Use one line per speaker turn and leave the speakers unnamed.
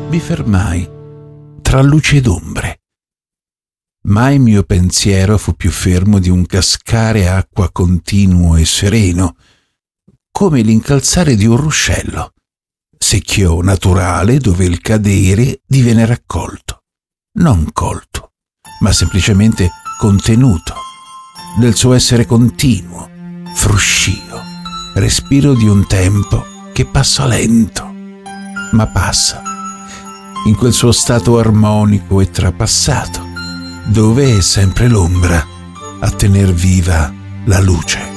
mi fermai tra luci ed ombre. Mai mio pensiero fu più fermo di un cascare acqua continuo e sereno, come l'incalzare di un ruscello, secchio naturale dove il cadere diviene raccolto, non colto, ma semplicemente contenuto, del suo essere continuo, fruscio, respiro di un tempo che passa lento, ma passa, in quel suo stato armonico e trapassato, dove è sempre l'ombra a tener viva la luce.